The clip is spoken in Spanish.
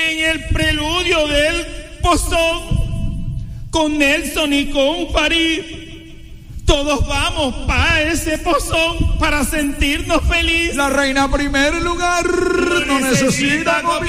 en el preludio del pozón, con Nelson y con Farid, todos vamos para ese pozón para sentirnos felices. La reina primer lugar no necesita